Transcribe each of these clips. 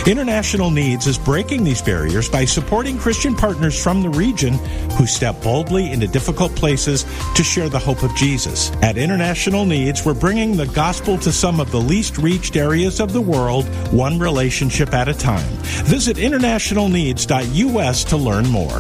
International Needs is breaking these barriers by supporting Christian partners from the region who step boldly into difficult places to share the hope of Jesus. At International Needs, we're bringing the gospel to some of the least reached areas of the world, one relationship at a time. Visit internationalneeds.us to learn more.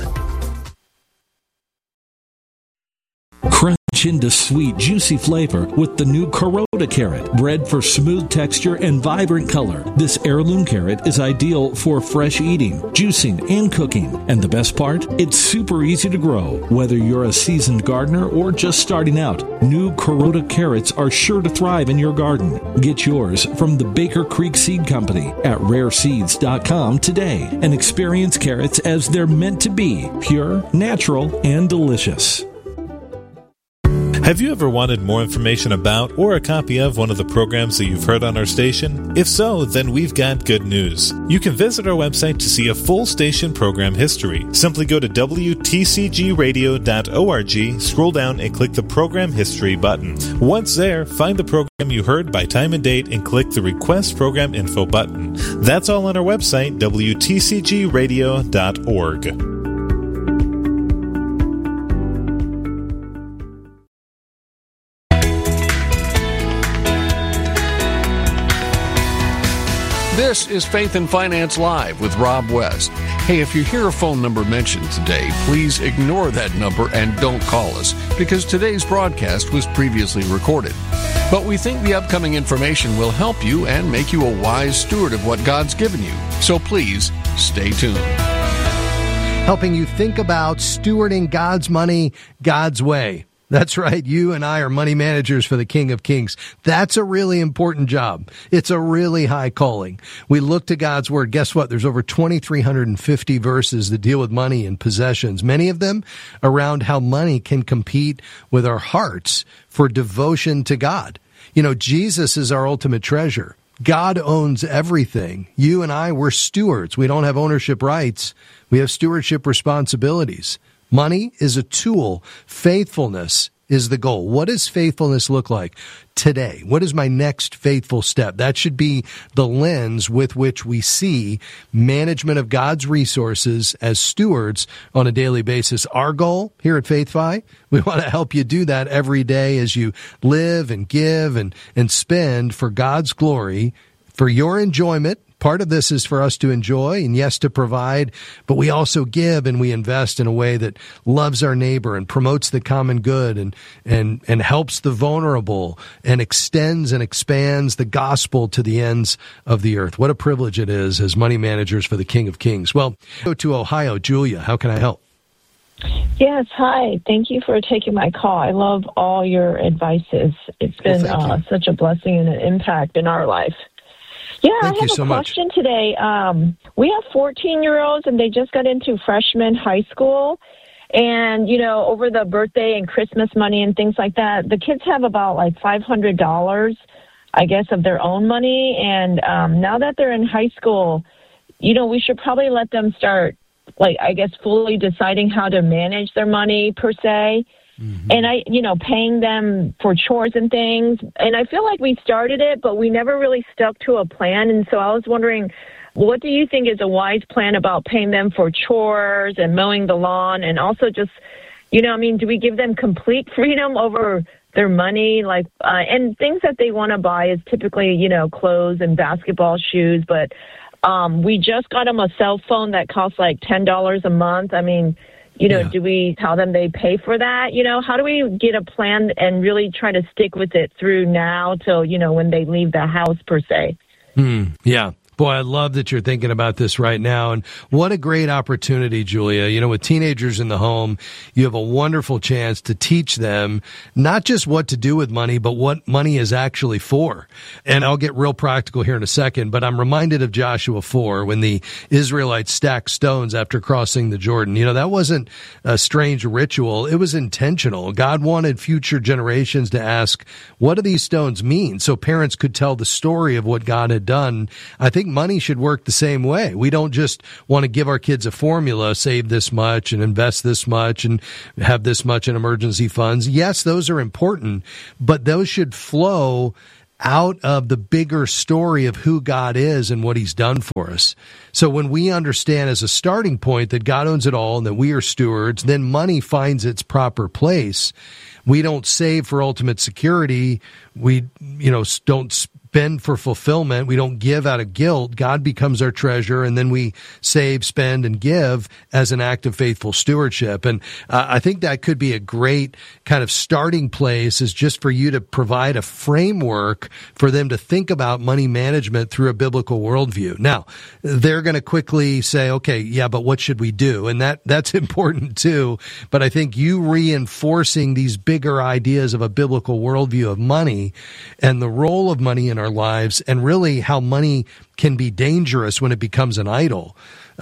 Crunch into sweet, juicy flavor with the new Kuroda carrot, bred for smooth texture and vibrant color. This heirloom carrot is ideal for fresh eating, juicing, and cooking. And the best part? It's super easy to grow. Whether you're a seasoned gardener or just starting out, new Kuroda carrots are sure to thrive in your garden. Get yours from the Baker Creek Seed Company at rareseeds.com today and experience carrots as they're meant to be, pure, natural, and delicious. Have you ever wanted more information about or a copy of one of the programs that you've heard on our station? If so, then we've got good news. You can visit our website to see a full station program history. Simply go to WTCGradio.org, scroll down and click the Program History button. Once there, find the program you heard by time and date and click the Request Program Info button. That's all on our website, WTCGradio.org. This is Faith and Finance Live with Rob West. Hey, if you hear a phone number mentioned today, please ignore that number and don't call us, because today's broadcast was previously recorded. But we think the upcoming information will help you and make you a wise steward of what God's given you. So please, stay tuned. Helping you think about stewarding God's money God's way. That's right. You and I are money managers for the King of Kings. That's a really important job. It's a really high calling. We look to God's Word. Guess what? There's over 2,350 verses that deal with money and possessions, many of them around how money can compete with our hearts for devotion to God. You know, Jesus is our ultimate treasure. God owns everything. You and I, we're stewards. We don't have ownership rights. We have stewardship responsibilities. Money is a tool. Faithfulness is the goal. What does faithfulness look like today? What is my next faithful step? That should be the lens with which we see management of God's resources as stewards on a daily basis. Our goal here at FaithFi, we want to help you do that every day as you live and give and spend for God's glory, for your enjoyment. Part of this is for us to enjoy and, yes, to provide, but we also give and we invest in a way that loves our neighbor and promotes the common good and helps the vulnerable and extends and expands the gospel to the ends of the earth. What a privilege it is as money managers for the King of Kings. Well, go to Ohio. Julia, how can I help? Yes, hi. Thank you for taking my call. I love all your advices. It's been such a blessing and an impact in our life. Yeah, I have a question today. We have 14-year-olds, and they just got into freshman high school. And, you know, over the birthday and Christmas money and things like that, the kids have about like $500, I guess, of their own money. And now that they're in high school, you know, we should probably let them start, like, I guess, fully deciding how to manage their money, per se. Mm-hmm. And paying them for chores and things. And I feel like we started it, but we never really stuck to a plan. And so I was wondering, what do you think is a wise plan about paying them for chores and mowing the lawn? And also just, do we give them complete freedom over their money? Like, and things that they want to buy is typically, clothes and basketball shoes. But we just got them a cell phone that costs like $10 a month. I mean, do we tell them they pay for that? How do we get a plan and really try to stick with it through now till, when they leave the house, per se? Yeah. Boy, I love that you're thinking about this right now. And what a great opportunity, Julia. With teenagers in the home, you have a wonderful chance to teach them not just what to do with money, but what money is actually for. And I'll get real practical here in a second, but I'm reminded of Joshua 4 when the Israelites stacked stones after crossing the Jordan. That wasn't a strange ritual. It was intentional. God wanted future generations to ask, what do these stones mean? So parents could tell the story of what God had done. I think money should work the same way. We don't just want to give our kids a formula, save this much and invest this much and have this much in emergency funds. Yes, those are important, but those should flow out of the bigger story of who God is and what he's done for us. So when we understand as a starting point that God owns it all and that we are stewards, then money finds its proper place. We don't save for ultimate security. We, don't spend for fulfillment. We don't give out of guilt. God becomes our treasure, and then we save, spend, and give as an act of faithful stewardship. And I think that could be a great kind of starting place, is just for you to provide a framework for them to think about money management through a biblical worldview. Now, they're going to quickly say, okay, yeah, but what should we do? And that's important too. But I think you reinforcing these bigger ideas of a biblical worldview of money and the role of money in our lives, and really how money can be dangerous when it becomes an idol.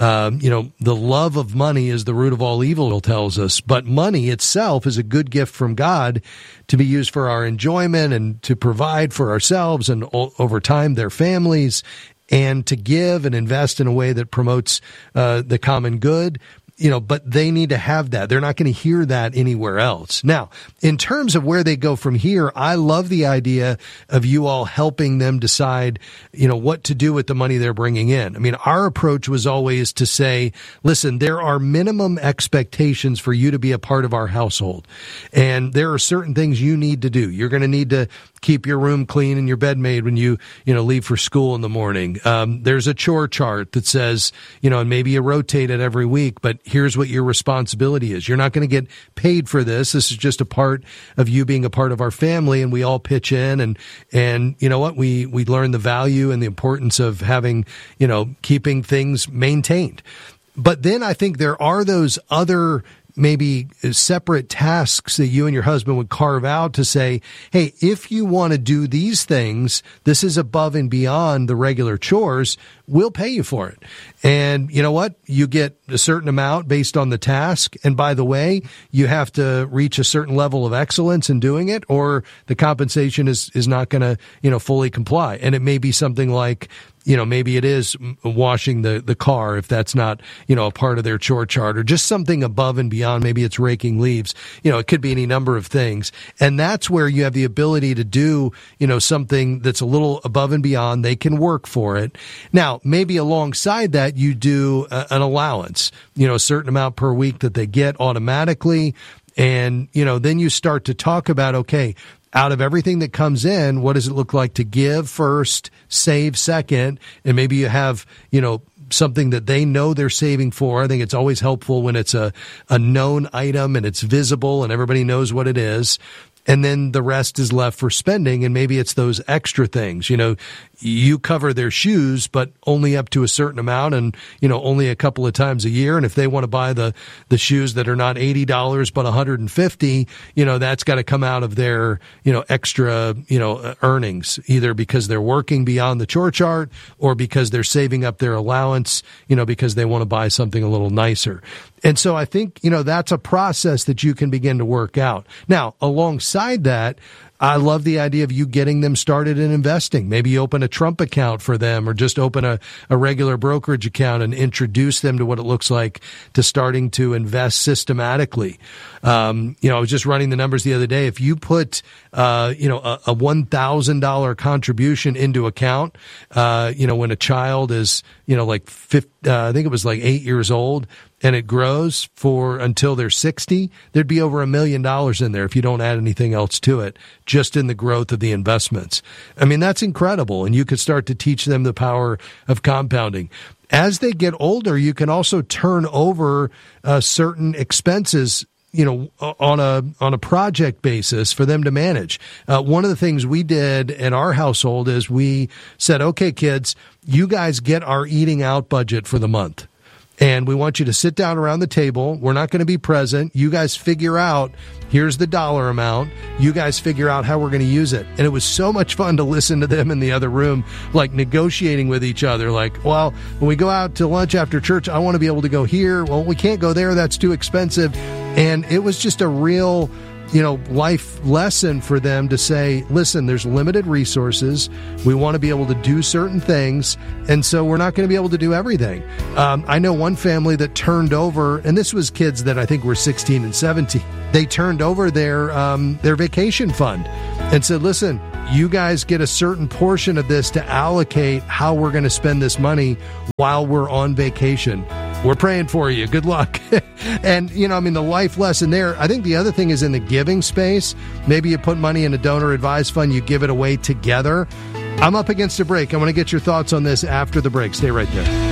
The love of money is the root of all evil, it tells us. But money itself is a good gift from God to be used for our enjoyment and to provide for ourselves and over time their families, and to give and invest in a way that promotes the common good. But they need to have that. They're not going to hear that anywhere else. Now, in terms of where they go from here, I love the idea of you all helping them decide, what to do with the money they're bringing in. I mean, our approach was always to say, listen, there are minimum expectations for you to be a part of our household. And there are certain things you need to do. You're going to need to keep your room clean and your bed made when you leave for school in the morning. There's a chore chart that says, and maybe you rotate it every week, but here's what your responsibility is. You're not going to get paid for this. This is just a part of you being a part of our family, and we all pitch in, and you know what? We learn the value and the importance of having, keeping things maintained. But then I think there are those other maybe separate tasks that you and your husband would carve out to say, hey, if you want to do these things, this is above and beyond the regular chores, we'll pay you for it. And you know what? You get a certain amount based on the task. And by the way, you have to reach a certain level of excellence in doing it, or the compensation is not going to, fully comply. And it may be something like, maybe it is washing the car if that's not, a part of their chore chart, or just something above and beyond. Maybe it's raking leaves. It could be any number of things. And that's where you have the ability to do, something that's a little above and beyond. They can work for it. Now, maybe alongside that, you do an allowance, a certain amount per week that they get automatically. And, then you start to talk about, okay, out of everything that comes in, what does it look like to give first, save second, and maybe you have, something that they know they're saving for. I think it's always helpful when it's a known item and it's visible and everybody knows what it is. And then the rest is left for spending, and maybe it's those extra things. You cover their shoes, but only up to a certain amount, and only a couple of times a year. And if they want to buy the shoes that are not $80 but $150, that's got to come out of their extra earnings, either because they're working beyond the chore chart or because they're saving up their allowance, because they want to buy something a little nicer. And so I think that's a process that you can begin to work out. Now, alongside that, I love the idea of you getting them started in investing. Maybe you open a Trump account for them, or just open a regular brokerage account and introduce them to what it looks like to starting to invest systematically. I was just running the numbers the other day. If you put, a $1,000 contribution into account, when a child is, I think it was like 8 years old, and it grows until they're 60, there'd be over $1 million in there if you don't add anything else to it, just in the growth of the investments. I mean, that's incredible. And you could start to teach them the power of compounding. As they get older, you can also turn over certain expenses on a project basis for them to manage. One of the things we did in our household is we said, okay, kids, you guys get our eating out budget for the month. And we want you to sit down around the table. We're not going to be present. You guys figure out, here's the dollar amount. You guys figure out how we're going to use it. And it was so much fun to listen to them in the other room, like negotiating with each other. Like, well, when we go out to lunch after church, I want to be able to go here. Well, we can't go there. That's too expensive. And it was just a real life lesson for them to say, listen, there's limited resources. We want to be able to do certain things. And so we're not going to be able to do everything. I know one family that turned over, and this was kids that I think were 16 and 17. They turned over their vacation fund and said, listen, you guys get a certain portion of this to allocate how we're going to spend this money while we're on vacation. We're praying for you. Good luck. And, the life lesson there, I think the other thing is in the giving space. Maybe you put money in a donor advised fund, you give it away together. I'm up against a break. I want to get your thoughts on this after the break. Stay right there.